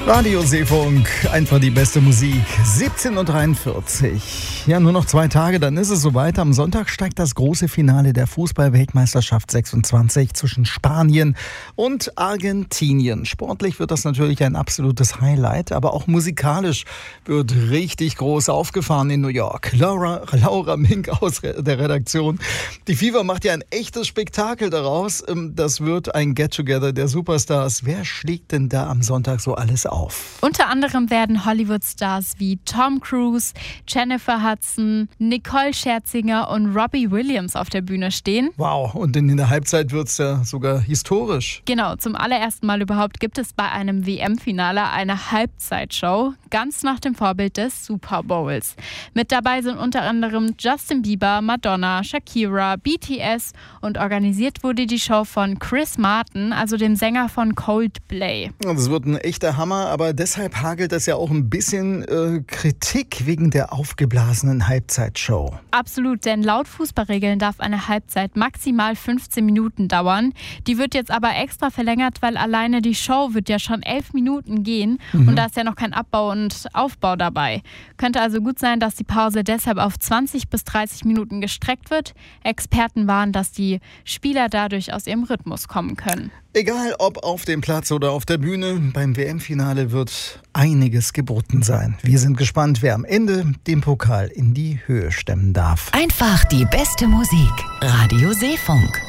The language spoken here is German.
Radio Seefunk, einfach die beste Musik. 17:43 Uhr. Ja, nur noch 2 Tage, dann ist es soweit. Am Sonntag steigt das große Finale der Fußball-Weltmeisterschaft 26 zwischen Spanien und Argentinien. Sportlich wird das natürlich ein absolutes Highlight, aber auch musikalisch wird richtig groß aufgefahren in New York. Laura Mink aus der Redaktion. Die FIFA macht ja ein echtes Spektakel daraus. Das wird ein Get-Together der Superstars. Wer schlägt denn da am Sonntag so alles auf? Unter anderem werden Hollywood-Stars wie Tom Cruise, Jennifer Hudson, Nicole Scherzinger und Robbie Williams auf der Bühne stehen. Wow, und in der Halbzeit wird es ja sogar historisch. Genau, zum allerersten Mal überhaupt gibt es bei einem WM-Finale eine Halbzeitshow, ganz nach dem Vorbild des Super Bowls. Mit dabei sind unter anderem Justin Bieber, Madonna, Shakira, BTS und organisiert wurde die Show von Chris Martin, also dem Sänger von Coldplay. Das wird ein echter Hammer, aber deshalb hagelt es ja auch ein bisschen Kritik wegen der aufgeblasenen Halbzeitshow. Absolut, denn laut Fußballregeln darf eine Halbzeit maximal 15 Minuten dauern. Die wird jetzt aber extra verlängert, weil alleine die Show wird ja schon 11 Minuten gehen und da ist ja noch kein Abbau und Aufbau dabei. Könnte also gut sein, dass die Pause deshalb auf 20 bis 30 Minuten gestreckt wird. Experten warnen, dass die Spieler dadurch aus ihrem Rhythmus kommen können. Egal ob auf dem Platz oder auf der Bühne, beim WM-Finale wird einiges geboten sein. Wir sind gespannt, wer am Ende den Pokal in die Höhe stemmen darf. Einfach die beste Musik. Radio Seefunk.